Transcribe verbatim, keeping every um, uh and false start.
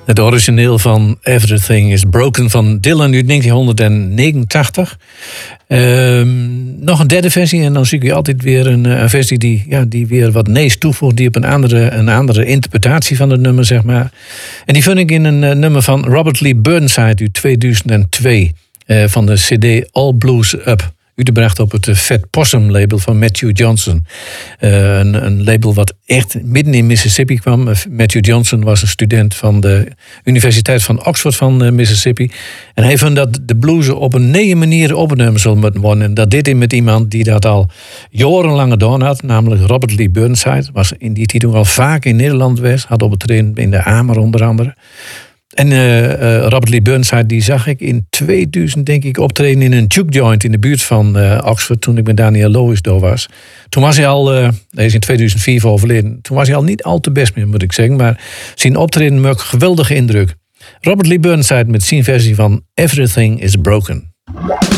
Het origineel van Everything is Broken van Dylan uit negentien negenentachtig. Uh, nog een derde versie en dan zie ik altijd weer een, een versie die, ja, die weer wat nees toevoegt, die op een andere, een andere interpretatie van het nummer, zeg maar. En die vind ik in een uh, nummer van Robert Lee Burnside uit tweeduizend twee uh, van de cd All Blues Up. Uitgebracht op het Fat Possum label van Matthew Johnson. Uh, een, een label wat echt midden in Mississippi kwam. Matthew Johnson was een student van de Universiteit van Oxford van uh, Mississippi. En hij vond dat de blues op een nieuwe manier opgenomen zou moeten worden. En dat deed hij met iemand die dat al jarenlang gedaan had. Namelijk Robert Lee Burnside. Was in die tijd al vaak in Nederland geweest. Had opgetreden in de Hamer onder andere. En uh, uh, Robert Lee Burnside, die zag ik in tweeduizend, denk ik, optreden in een juke joint in de buurt van uh, Oxford, toen ik met Daniel Lois daar was. Toen was hij al, uh, hij is in tweeduizend vier overleden, toen was hij al niet al te best meer, moet ik zeggen, maar zijn optreden maakt geweldige indruk. Robert Lee Burnside met zijn versie van Everything is Broken.